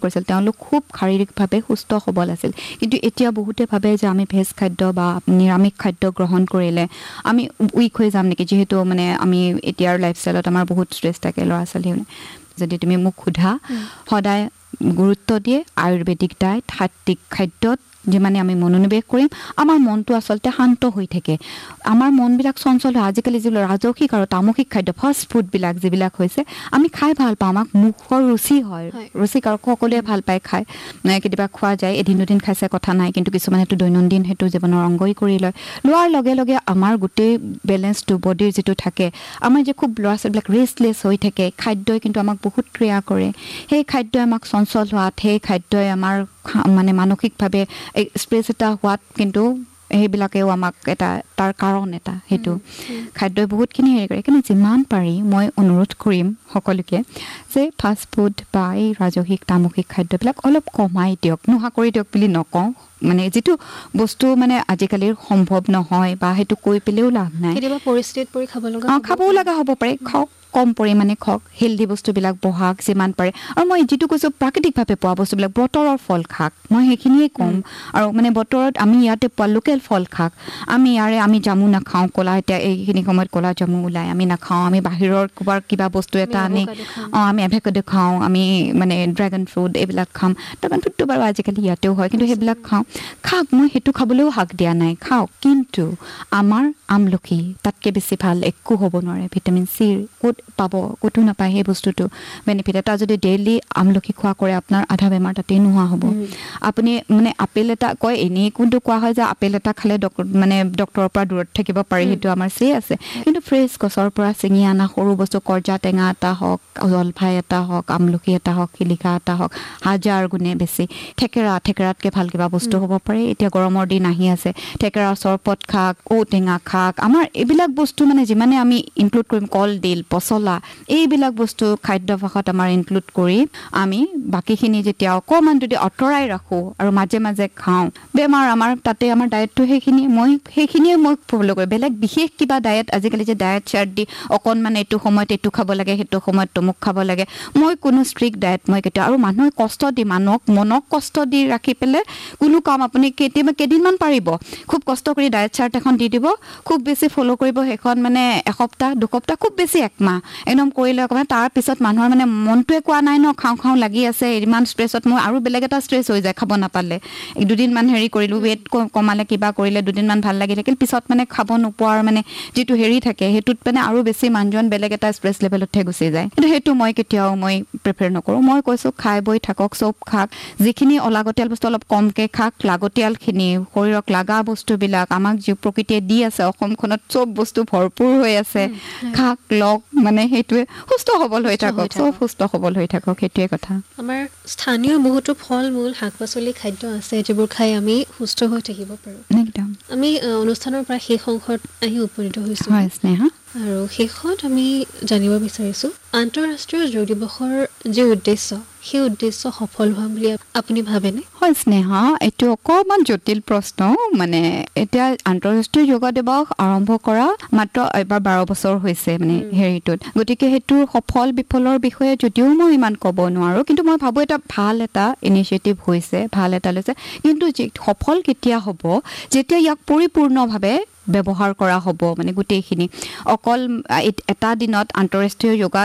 কৰিছিল তেওঁলোক খুব শাৰীৰিকভাৱে সুস্থ সবল আছিল কিন্তু এতিয়া বহুতে ভাবে যে আমি ভেজ খাদ্য বা নিৰামিষ খাদ্য গ্ৰহণ কৰিলে আমি উইক হৈ যাম নেকি যেহেতু মানে আমি এতিয়াৰ লাইফষ্টাইলত আমাৰ বহুত ষ্ট্ৰেছ থাকে ল'ৰা ছোৱালী যদি তুমি মোক সোধা সদায় গুৰুত্ব দিয়ে আয়ুৰ্বেদিক ডায়েট সাত্বিক খাদ্যত যিমানে আমি মনোনিৱেশ কৰিম আমাৰ মনটো আচলতে শান্ত হৈ থাকে আমাৰ মনবিলাক চঞ্চল হয় আজিকালি যিবিলাক ৰাজসিক আৰু তামসিক খাদ্য ফাষ্ট ফুডবিলাক যিবিলাক হৈছে আমি খাই ভাল পাওঁ আমাক মুখৰ ৰুচি হয় ৰুচিক আৰু সকলোৱে ভাল পায় খাই কেতিয়াবা খোৱা যায় এদিন দুদিন খাইছে কথা নাই কিন্তু কিছুমানে সেইটো দৈনন্দিন সেইটো জীৱনৰ অংগই কৰি লয় লোৱাৰ লগে লগে আমাৰ গোটেই বেলেঞ্চটো বডিৰ যিটো থাকে আমাৰ যে খুব ল'ৰা ছোৱালীবিলাক ৰেষ্টলেছ হৈ থাকে খাদ্যই কিন্তু আমাক বহুত ক্ৰিয়া কৰে সেই খাদ্যই আমাক চঞ্চল হোৱাত সেই খাদ্যই আমাৰ মানে মানসিকভাৱে স্ট্ৰেছ এটা হোৱাত কিন্তু সেইবিলাকেও আমাক এটা তাৰ কাৰণ এটা সেইটো খাদ্যই বহুতখিনি হেৰি কৰে কিন্তু যিমান পাৰি মই অনুৰোধ কৰিম সকলোকে যে ফাষ্ট ফুড বা এই ৰাজসিক তামসিক খাদ্যবিলাক অলপ কমাই দিয়ক নোহোৱা কৰি দিয়ক বুলি নকওঁ মানে যিটো বস্তু মানে আজিকালিৰ সম্ভৱ নহয় বা সেইটো কৈ পেলেও লাভ নাই কেতিয়াবা পৰিস্থিতিত পৰি খাবও লগা হ'ব পাৰে খাওক কম পৰিমাণে খাওক হেল্ডি বস্তুবিলাক বহাওক যিমান পাৰে আৰু মই যিটো কৈছোঁ প্ৰাকৃতিকভাৱে পোৱা বস্তুবিলাক বতৰৰ ফল খাওক মই সেইখিনিয়ে ক'ম আৰু মানে বতৰত আমি ইয়াতে পোৱা লোকেল ফল খাওক আমি জামু নাখাওঁ ক'লা এতিয়া এইখিনি সময়ত ক'লা জামু ওলাই আমি নাখাওঁ আমি বাহিৰৰ ক'ৰবাৰ কিবা বস্তু এটা আনি আমি এভেকাডো খাওঁ আমি মানে ড্ৰেগন ফ্ৰুট এইবিলাক খাম ড্ৰেগন ফ্ৰুটটো বাৰু আজিকালি ইয়াতেও হয় কিন্তু সেইবিলাক খাওক মই সেইটো খাবলৈও হাক দিয়া নাই খাওক কিন্তু আমাৰ আমলখি তাতকৈ বেছি ভাল একো হ'ব নোৱাৰে ভিটামিন চিৰ ক'ত পাব ক'তো নাপায় সেই বস্তুটো বেনিফিট এটা যদি ডেইলি আমলখি খোৱা কৰে আপোনাৰ আধা বেমাৰ তাতেই নোহোৱা হ'ব আপুনি মানে আপেল এটা কয় এনেই কোনটো কোৱা হয় যে আপেল এটা খালে মানে ডক্তৰৰ পৰা দূৰত থাকিব পাৰি সেইটো আমাৰ আছে কিন্তু ফ্ৰেছ গছৰ পৰা ছিঙি অনা সৰু বস্তু কৰ্জা টেঙা এটা হওক জলফাই এটা হওক আমলখি এটা হওক শিলিখা এটা হওক হাজাৰ গুণে বেছি থেকেৰাতকৈ ভাল কিবা বস্তু হ'ব পাৰে এতিয়া গৰমৰ দিন আহি আছে থেকেৰা চৰপত খাওক ঔটেঙা খাওক আমাৰ এইবিলাক বস্তু মানে যিমানে আমি ইনক্লুড কৰিম কলডিল পচলা এইবিলাক বস্তু খাদ্যভাসত আমাৰ ইনক্লুড কৰি আমি বাকীখিনি যেতিয়া অকণমান যদি আঁতৰাই ৰাখোঁ আৰু মাজে মাজে খাওঁ বেমাৰ আমাৰ তাতে আমাৰ ডায়েটটো সেইখিনিয়ে মই ফ'ল' কৰোঁ বেলেগ বিশেষ কিবা ডায়েট আজিকালি যে ডায়েট চাৰ্ট দি অকণমান এইটো সময়ত এইটো খাব লাগে সেইটো সময়ত তমুক খাব লাগে মই কোনো ষ্ট্ৰিক্ট ডায়েট মই কেতিয়াও আৰু মানুহে কষ্ট দি মনক কষ্ট দি ৰাখি পেলাই কোনো কাম আপুনি কেইদিনমান পাৰিব খুব কষ্ট কৰি ডায়েট চাৰ্ট এখন দি দিব খুব বেছি ফ'ল' কৰিব সেইখন মানে এসপ্তাহ দুসপ্তাহ খুব বেছি একমাহ একদম কৰিলে অকণমান তাৰ পিছত মানুহৰ মানে মনটোৱে কোৱা নাই ন খাওঁ লাগি আছে ইমান ষ্ট্ৰেছত মই আৰু বেলেগ এটা ষ্ট্ৰেছ হৈ যায় খাব নাপালে দুদিনমান হেৰি কৰিলোঁ ৱেইট কমালে কিবা কৰিলে দুদিনমান ভাল লাগি থাকিল পিছত মানে খাব নোপোৱাৰ মানে যিটো হেৰি থাকে সেইটোত মানে আৰু বেছি মানুহজন বেলেগ এটা ষ্ট্ৰেছ লেভেলতহে গুচি যায় কিন্তু সেইটো মই কেতিয়াও মই প্ৰিফাৰ নকৰোঁ মই কৈছোঁ খাই বৈ থাকক চব খাওক যিখিনি অলাগতিয়াল বস্তু অলপ কমকৈ খাওক লাগতিয়ালখিনি শৰীৰক লগা বস্তুবিলাক আমাক যি প্ৰকৃতিয়ে দি আছে অসমখনত চব বস্তু ভৰপূৰ হৈ আছে খাওক লওক মানে সেইটোৱে সুস্থ সবল হৈ থাকক চব সুস্থ সবল হৈ থাকক সেইটোৱে কথা আমাৰ স্থানীয় বহুতো ফল মূল শাক পাচলি খাদ্য আছে যিবোৰ খাই আমি সুস্থ হৈ থাকিব পাৰোঁ একদম আমি অনুষ্ঠানৰ পৰা শেষ অংশত আহি উপনীত হৈছোঁ হয় স্নেহা আৰু শেষত আমি জানিব বিচাৰিছোঁ আন্তঃৰাষ্ট্ৰীয় যোগ দিৱসৰ যি উদ্দেশ্য সেই উদ্দেশ্য সফল হোৱা বুলি আপুনি ভাবেনে হয় স্নেহা এইটো অকণমান জটিল প্ৰশ্ন মানে এতিয়া আন্তঃৰাষ্ট্ৰীয় যোগ দিৱস আৰম্ভ কৰা মাত্ৰ এবাৰ 12 বছৰ হৈছে মানে হেৰিটোত গতিকে সেইটো সফল বিফলৰ বিষয়ে যদিও মই ইমান ক'ব নোৱাৰোঁ কিন্তু মই ভাবোঁ এটা ভাল এটা ইনিচিয়েটিভ হৈছে ভাল এটা লৈছে কিন্তু সফল কেতিয়া হ'ব যেতিয়া ইয়াক পৰিপূৰ্ণভাৱে ব্যৱহাৰ কৰা হ'ব মানে গোটেইখিনি অকল এটা দিনত আন্তঃৰাষ্ট্ৰীয় যোগা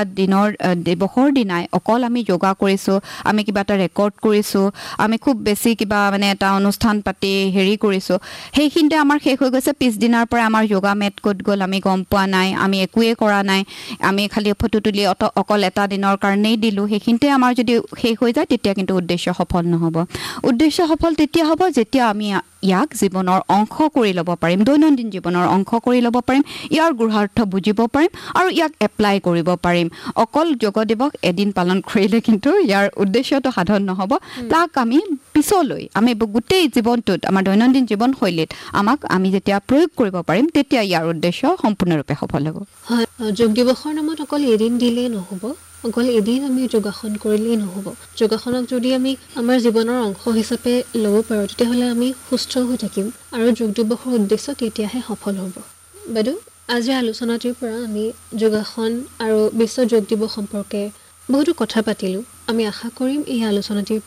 দিৱসৰ দিনাই অকল আমি যোগা কৰিছোঁ আমি কিবা এটা ৰেকৰ্ড কৰিছোঁ আমি খুব বেছি কিবা মানে এটা অনুষ্ঠান পাতি হেৰি কৰিছোঁ সেইখিনিতে আমাৰ শেষ হৈ গৈছে পিছদিনাৰ পৰা আমাৰ যোগা মেট ক'ত গ'ল আমি গম পোৱা নাই আমি একোৱে কৰা নাই আমি খালি ফটো তুলি অকল এটা দিনৰ কাৰণেই দিলোঁ সেইখিনিতে আমাৰ যদি শেষ হৈ যায় তেতিয়া কিন্তু উদ্দেশ্য সফল নহ'ব উদ্দেশ্য সফল তেতিয়া হ'ব যেতিয়া আমি ইয়াক জীৱনৰ অংশ কৰি ল'ব পাৰিম দৈনন্দিন জীৱনৰ অংশ কৰি ল'ব পাৰিম ইয়াৰ গূঢ়াৰ্থ বুজিব পাৰিম আৰু ইয়াক এপ্লাই কৰিব পাৰিম অকল যোগ দিৱস এদিন পালন কৰিলে কিন্তু ইয়াৰ উদ্দেশ্যটো সাধন নহ'ব তাক আমি পিছলৈ আমি গোটেই জীৱনটোত আমাৰ দৈনন্দিন জীৱনশৈলীত আমি যেতিয়া প্ৰয়োগ কৰিব পাৰিম তেতিয়া ইয়াৰ উদ্দেশ্য সম্পূৰ্ণৰূপে সফল হ'ব হয় যোগ দিৱসৰ নামত অকল এদিন দিলেই নহ'ব অকল এদিন আমি যোগাসন কৰিলেই নহ'ব যোগাসনক যদি আমি আমাৰ জীৱনৰ অংশ হিচাপে ল'ব পাৰোঁ তেতিয়াহ'লে আমি সুস্থ হৈ থাকিম আৰু যোগ দিৱসৰ উদ্দেশ্য তেতিয়াহে সফল হ'ব বাইদেউ আজিৰ আলোচনাটিৰ পৰা আমি যোগাসন আৰু বিশ্ব যোগ দিৱস সম্পৰ্কে বহুতো কথা পাতিলোঁ আমি আশা কৰিম এই আলোচনাটিৰ